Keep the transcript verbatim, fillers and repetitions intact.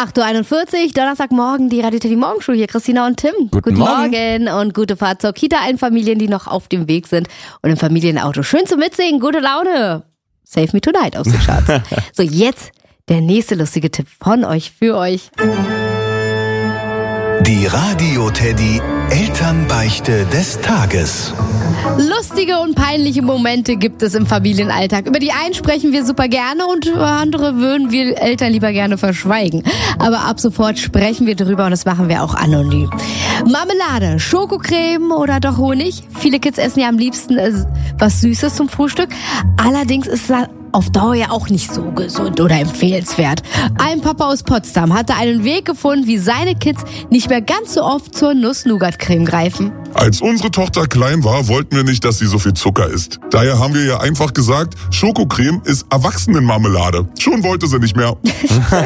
acht Uhr einundvierzig, Donnerstagmorgen, die Radio Teddy Morgenshow hier, Christina und Tim. Guten, Guten Morgen. Morgen und gute Fahrt zur Kita, allen Familien, die noch auf dem Weg sind und im Familienauto. Schön zum Mitsingen, gute Laune. Save Me Tonight aus den Charts. So, jetzt der nächste lustige Tipp von euch, für euch. Die Radio Teddy Elternbeichte des Tages. Lustige und peinliche Momente gibt es im Familienalltag. Über die einen sprechen wir super gerne und über andere würden wir Eltern lieber gerne verschweigen. Aber ab sofort sprechen wir drüber und das machen wir auch anonym. Marmelade, Schokocreme oder doch Honig? Viele Kids essen ja am liebsten äh, was Süßes zum Frühstück. Allerdings ist es auf Dauer ja auch nicht so gesund oder empfehlenswert. Ein Papa aus Potsdam hatte einen Weg gefunden, wie seine Kids nicht mehr ganz so oft zur Nuss-Nougat-Creme greifen. Als unsere Tochter klein war, wollten wir nicht, dass sie so viel Zucker isst. Daher haben wir ihr einfach gesagt, Schokocreme ist Erwachsenenmarmelade. Schon wollte sie nicht mehr.